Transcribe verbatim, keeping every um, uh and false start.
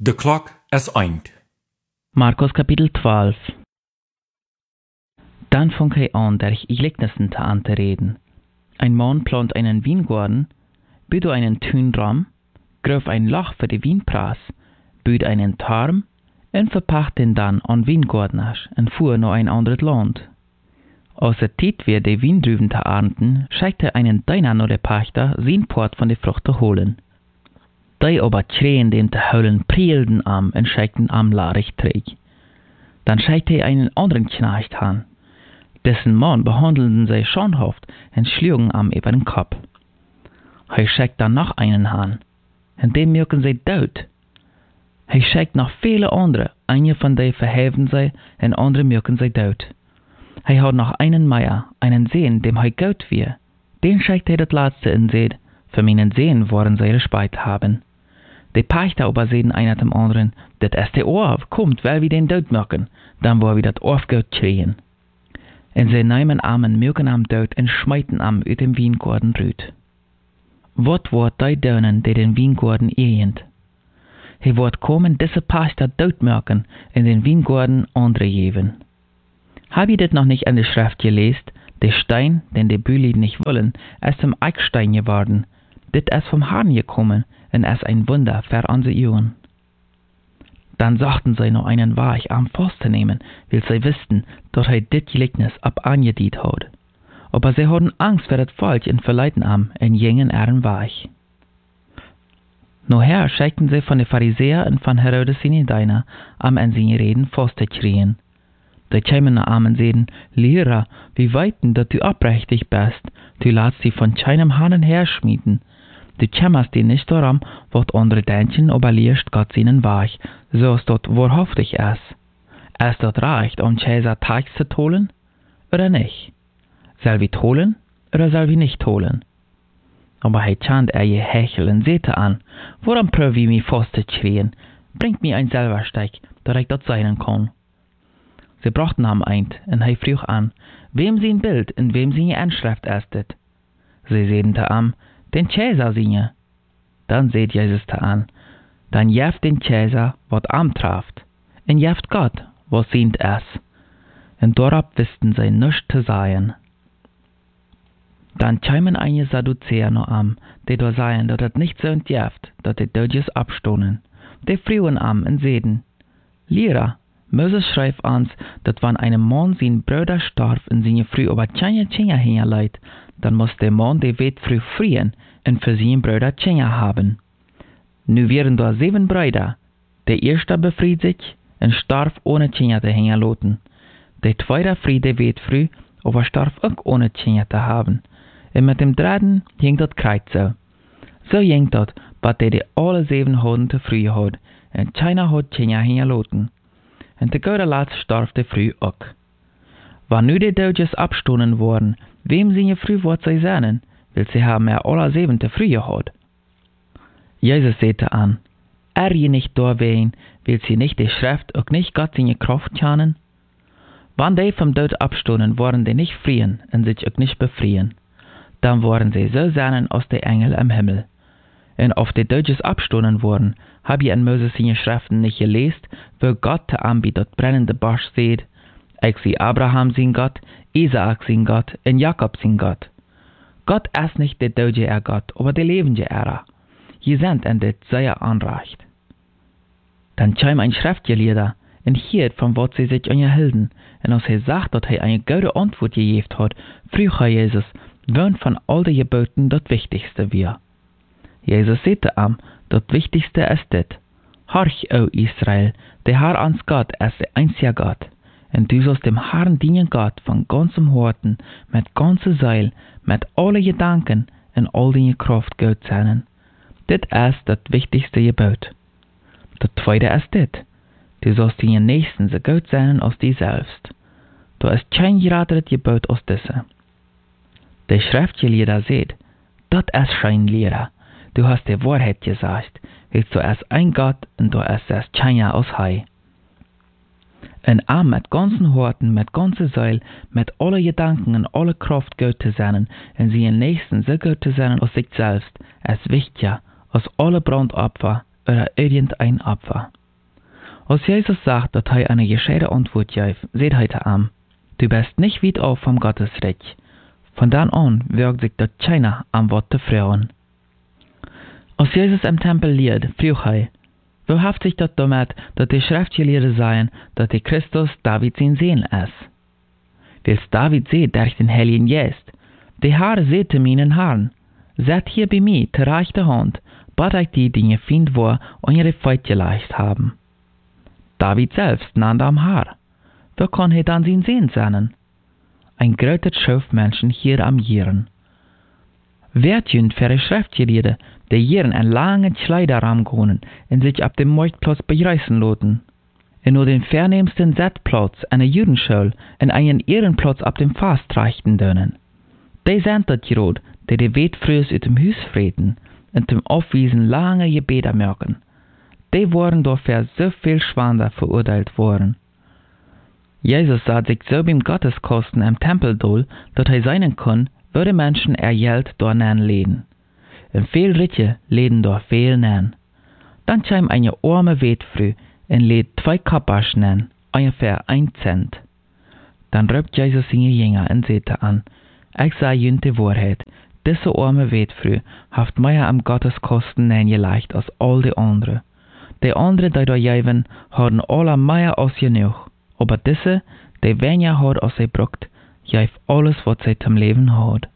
De klok is eind. Markus Kapitel twaalf. Dann fing er an, durch Gleichnissen an zu reden. Ein Mann plant einen Weingarten, baut einen Tünraum, gräbt ein Loch für die Weinpress, baut einen Turm und verpachtet ihn dann an Weingärtners und fuhr nach ein anderes Land. Als er Zeit wird, die Weindrüben zu ernten, schickt er einen Diener nach der Pächter, sein Port von der Frucht zu holen. Die aber schreien dem zu holen, prielden am und schickten am larig träg. Dann schickte er einen anderen Knecht an. Dessen Mann behandelten sie schandhaft und schlugen am über den Kopf. Er schickt dann noch einen an, und dem mögen sie tot. Er schickt noch viele andere, einige von denen verheven sie, und andere mögen sie tot. Er hat noch einen Meier, einen Sehen, dem er gut wir. Den schickt er das letzte in seht, für meinen Sehen wollen sie Speit haben. Die Pächter aber sehen einer dem anderen, das ist der Orf, kommt, weil wir den tot mögen, dann wo wir das Orf gut schreien. Und sie nehmen am mögen am tot und schmeiten am ut dem Weingarten rüt. Wat wird die dönen, die den Weingarten ehend? He wird kommen, diese Pächter tot mögen, in den Weingarten andere geben. Hab ich das noch nicht in der Schrift gelesen? Der Stein, den die Bühli nicht wollen, ist zum Eckstein geworden. Das ist vom Herrn gekommen, und ist ein Wunder für unsere Jungen. Dann sagten sie noch einen Weich am Fass zu nehmen, weil sie wussten, dass er das Gleichnis ab angedient hat. Aber sie hatten Angst vor das Volk und verleiten am, und gingen ihren Weich. Nachher schickten sie von den Pharisäern und von Herodes seine Diener, am an seine Reden festzukriegen. Die kämen nach am und sagten, Lehrer, wir weiten, dass du abrechtig bist, du lässt sie von keinem Hahn her schmieden. Du kämmerst dir nicht darum, was andere denken, aber lehrst Gott seinen Weg, so es dort wahrhaftig ist. Ist dort recht, um Cäsar Tags zu holen, oder nicht? Soll wir holen, oder soll wir nicht holen? Aber er chant er je Hechel und sehte an, woran pröv ich mich festzuschreien, bringt mir ein Silbersteig, dass ich dort sein kann. Sie brachten ihm ein, und er frug an, wem sein Bild und wem seine Anschrift ist das? Sie sehten am, den Cäsar singe. Dann seht Jesus ta an, dann jeft den Cäsar, wat am traft, und jeft Gott, was sehnt es. Und darauf wussten sie nichts zu sagen. Dann kämen einige Sadduzäer noch am, die da seien, dass es nicht so entjeft, dass die Dödjes abstohnen. Die frühen am und sehten, Lehrer, Moses schreibt uns, dass wenn einem Mann sein Bruder starb und seine Frau aber keine Kinder hinterlässt, dann muss der Mann die Welt früh frieren und für seinen Bruder Kinder haben. Nu wären da sieben Brüder. Der erste befried sich und starb ohne Kinder zu hinterlassen. Der zweite fried die Welt früh, aber starb auch ohne Kinder zu haben. Und mit dem dritten ging das Kreuz so. So ging das, was der die alle sieben Hoden zu früh hat, und keiner hat Kinder hinterlassen. Und der gute Latz starb der früh auch. Wann nu die Dödjes abstohnen worden, wem sie früh wird sie sehnen, weil sie haben ja alle sieben zu früh gehabt. Jesus sagte an, er je nicht da wehen, weil sie nicht die Schrift und nicht Gott seine Kraft kennen? Wann die vom Tod abstohnen, worden die nicht frieren und sich auch nicht befrieren, dann worden sie so sehnen als die Engel im Himmel. Und auf die Dödjes abstohnen worden, hab ich in Moses seine Schriften nicht gelesen, wo Gott te anbietet dat brennende Bosch seht, ich sie Abraham sein Gott, Isaak sein Gott und Jakob sein Gott. Gott ist nicht der Dödje er Gott, aber der lebende er. Je sind in dit sehr anreicht. Dann kam ein Schriftgelehrter und hielt von was sie sich unterhielten, und als er sagt, dass er eine gute Antwort gegeben hat, frug er Jesus, wann von all den Geboten das Wichtigste wir. Jesus sagte ihm, das Wichtigste ist dit: Horch, o Israel, der Herr ans Gott ist der einzige Gott. Und du sollst dem Herrn dienen Gott von ganzem Herzen, mit ganzer Seele, mit allen Gedanken und all deiner Kraft Gott sein. Das ist das wichtigste Gebot. Das zweite ist das: Du sollst deinen Nächsten so gut sein als dich selbst. Da ist kein geraderes Gebot als diese. Der Schriftgelehrte sagt, das ist kein Lehrer. Du hast die Wahrheit gesagt, weil du ist ein Gott und du ist es keiner als Hei. Und am mit ganzen Horten, mit ganzer Seele, mit allen Gedanken und aller Kraft Gott zu sein und seinen Nächsten so gut zu sein als sich selbst, ist wichtiger als alle Brandopfer oder irgendein Opfer. Als Jesus sagt, dass er eine gescheite Antwort gibt, seht heute an, du bist nicht weit auf vom Gottesreich. Von dann an wirkt sich das keiner am Wort der Frauen. Als Jesus im Tempel lehrt, frug er, wo haft sich das damit, dass die Schriftgelehrten sagen, dass der Christus David sein Sohn ist? Wils David seht durch den Heiligen Geist, der Herr sagte meinen Herrn, seid hier bei mir zur rechten Hand, bat ich die, die ihr Feind war und ihre Feinde gelegt haben. David selbst nannte am Herr. Wo kann er dann sein Sohn sein? Ein großes Schaufmenschen hier am Jieren. Wer tun für die Schriftgelehrten, die Jieren in langen Kleiderrahmen gehen und sich ab dem Marktplatz bereisen lassen? Und nur den vornehmsten Sitzplatz an der Judenschule und einen Ehrenplatz ab dem Fast reichten dürfen. Die sind das gerade, die die Welt früher aus dem Haus freten und zum Aufwiesen lange Gebete merken. Die waren dafür so viel schwander verurteilt worden. Jesus sah sich so beim Gotteskosten im Tempel doll, dass er sein kann, würde Menschen er Geld dort leden. Und viel Ritche leden dort viel nen. Dann kam eine arme Wetfrau und lädt zwei Kappasch nen, ungefähr ein Cent. Dann rübt Jesus seine Jünger und sagte an, ich sage jünt die Wahrheit, diese arme Wetfrau haft mehr am Gotteskosten nen gelegt als all die anderen. Die anderen, die da geben, haben alle mehr als genug. Aber diese, die weniger hat als sie braucht, gibt alles, was sie zum Leben hat.